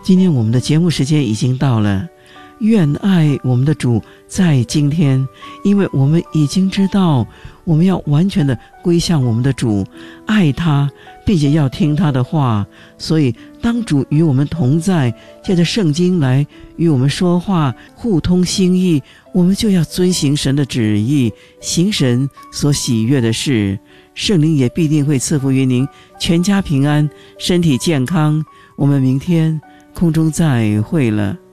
今天我们的节目时间已经到了，愿爱我们的主在今天，因为我们已经知道我们要完全的归向我们的主，爱他，并且要听他的话。所以当主与我们同在，借着圣经来与我们说话，互通心意，我们就要遵行神的旨意，行神所喜悦的事。圣灵也必定会赐福于您，全家平安，身体健康。我们明天空中再会了。